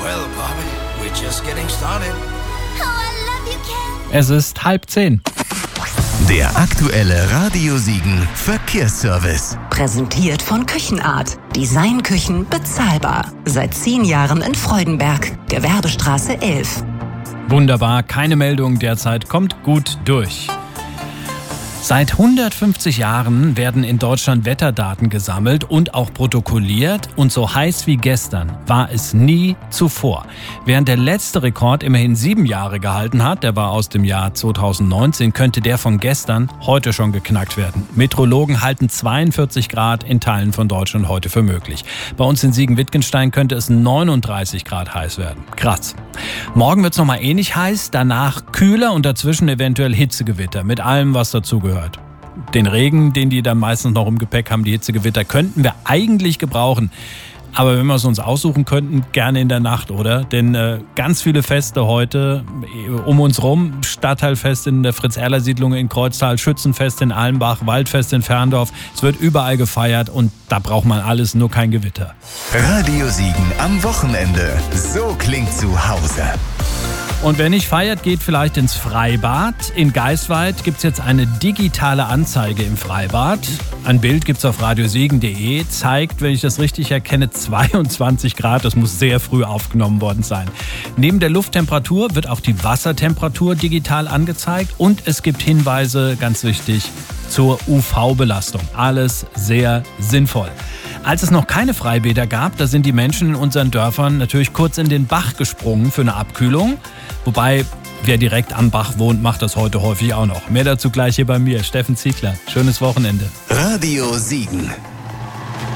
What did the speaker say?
Well, Bobby, we're just getting started. Oh, I love you, Ken. Es ist 9:30. Der aktuelle Radio Siegen Verkehrsservice. Präsentiert von Küchenart. Designküchen bezahlbar. Seit 10 Jahren in Freudenberg. Gewerbestraße 11. Wunderbar, keine Meldung derzeit, kommt gut durch. Seit 150 Jahren werden in Deutschland Wetterdaten gesammelt und auch protokolliert. Und so heiß wie gestern war es nie zuvor. Während der letzte Rekord immerhin 7 Jahre gehalten hat, der war aus dem Jahr 2019, könnte der von gestern heute schon geknackt werden. Meteorologen halten 42 Grad in Teilen von Deutschland heute für möglich. Bei uns in Siegen-Wittgenstein könnte es 39 Grad heiß werden. Krass. Morgen wird es nochmal ähnlich heiß, danach kühler und dazwischen eventuell Hitzegewitter mit allem, was dazugehört. Den Regen, den die dann meistens noch im Gepäck haben, die Hitzegewitter, könnten wir eigentlich gebrauchen. Aber wenn wir es uns aussuchen könnten, gerne in der Nacht, oder? Denn ganz viele Feste heute um uns rum. Stadtteilfest in der Fritz-Erler-Siedlung in Kreuztal, Schützenfest in Allenbach, Waldfest in Ferndorf. Es wird überall gefeiert und da braucht man alles, nur kein Gewitter. Radio Siegen am Wochenende. So klingt zu Hause. Und wer nicht feiert, geht vielleicht ins Freibad. In Geisweid gibt es jetzt eine digitale Anzeige im Freibad. Ein Bild gibt es auf radiosiegen.de, zeigt, wenn ich das richtig erkenne, 22 Grad. Das muss sehr früh aufgenommen worden sein. Neben der Lufttemperatur wird auch die Wassertemperatur digital angezeigt. Und es gibt Hinweise, ganz wichtig, zur UV-Belastung. Alles sehr sinnvoll. Als es noch keine Freibäder gab, da sind die Menschen in unseren Dörfern natürlich kurz in den Bach gesprungen für eine Abkühlung. Wobei, wer direkt am Bach wohnt, macht das heute häufig auch noch. Mehr dazu gleich hier bei mir, Steffen Ziegler. Schönes Wochenende. Radio Siegen.